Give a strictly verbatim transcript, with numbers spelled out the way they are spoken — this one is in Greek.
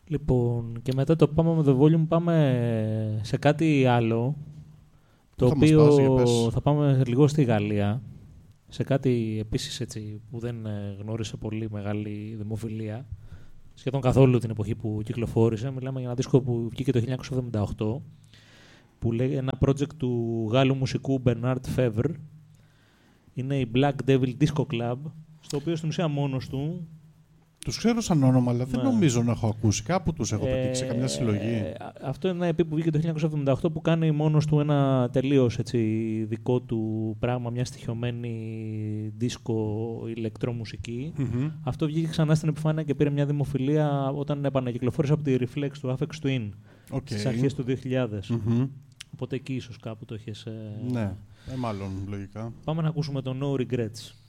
Λοιπόν, και μετά το πάμε με το volume, πάμε σε κάτι άλλο, το θα οποίο πας, θα πάμε λίγο στη Γαλλία, σε κάτι επίσης έτσι που δεν γνώρισε πολύ μεγάλη δημοφιλία, σχεδόν καθόλου την εποχή που κυκλοφόρησε. Μιλάμε για ένα δίσκο που βγήκε το χίλια εννιακόσια εβδομήντα οκτώ, που λέει ένα project του Γάλλου μουσικού Bernard Fevre. Είναι η Black Devil Disco Club, στο οποίο στην ουσία μόνος του... Τους ξέρω σαν όνομα, αλλά δεν Ναι. νομίζω να έχω ακούσει. Κάπου τους έχω πετύχει σε καμιά συλλογή. Ε, αυτό είναι ένα ι πι που βγήκε το χίλια εννιακόσια εβδομήντα οκτώ, που κάνει μόνος του ένα τελείως έτσι, δικό του πράγμα, μια στοιχειωμένη δίσκο ηλεκτρομουσική. Mm-hmm. Αυτό βγήκε ξανά στην επιφάνεια και πήρε μια δημοφιλία όταν επανακυκλοφόρησε από τη Reflex του Aphex Twin Okay. στις αρχές του δύο χιλιάδες. Mm-hmm. Οπότε εκεί ίσως κάπου το έχεις... Ε... Ναι, ε, μάλλον λογικά. Πάμε να ακούσουμε το No Regrets.